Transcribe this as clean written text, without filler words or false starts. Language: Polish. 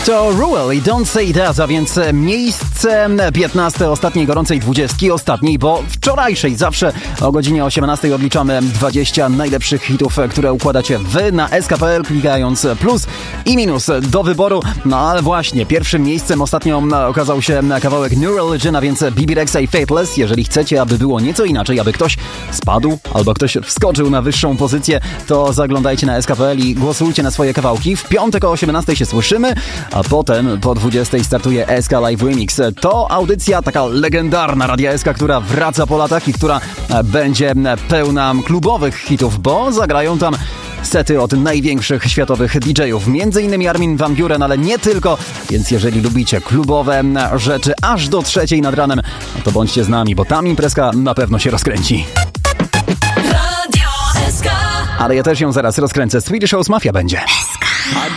To Ruel i Don't Say That, a więc miejsce 15 ostatniej gorącej 20, ostatniej, bo wczorajszej. Zawsze o godzinie 18 odliczamy 20 najlepszych hitów, które układacie wy na sk.pl, klikając plus i minus do wyboru. No ale właśnie, pierwszym miejscem ostatnio okazał się kawałek New Religion, a więc Bibi Rexa i Faithless. Jeżeli chcecie, aby było nieco inaczej, aby ktoś spadł albo ktoś wskoczył na wyższą pozycję, to zaglądajcie na sk.pl i głosujcie na swoje kawałki. W piątek o 18 się słyszymy, a potem po 20 startuje SK Live Remix. To audycja taka legendarna Radia SK, która wraca po latach i która będzie pełna klubowych hitów, bo zagrają tam sety od największych światowych DJ-ów, między innymi Armin van Buuren, ale nie tylko, więc jeżeli lubicie klubowe rzeczy aż do 3 nad ranem, no to bądźcie z nami, bo tam imprezka na pewno się rozkręci. Radio SK. Ale ja też ją zaraz rozkręcę. Swedish House Mafia będzie.